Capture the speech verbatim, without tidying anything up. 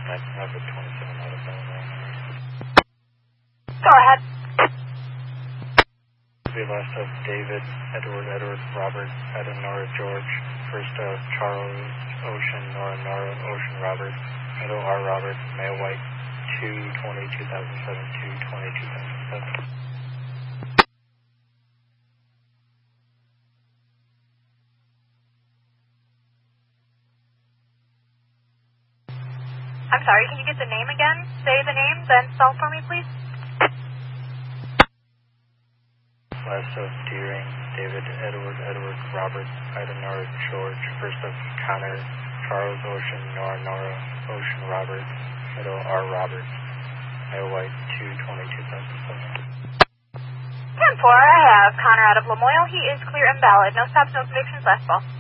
November twenty-seven out of Illinois. Go ahead. The last of David, Edward, Edward, Robert, Adam, Nora, George. First of Charles, Ocean, Nora, Nora, Ocean, Robert. Middle R, Robert, male white, two twenty two thousand seven, two twenty two thousand seven. I'm sorry, can you get the name again? Say the name, then spell for me, please. Last of Deering, David, Edward, Edward, Robert, Ida, Nora, George. First of Connor, Charles, Ocean, Nora, Nora, Ocean, Robert. Middle R, Robert. Male white, two twenty two thousand seven. ten four, I have Connor out of Lamoille. He is clear and valid. No stops, no convictions, last ball.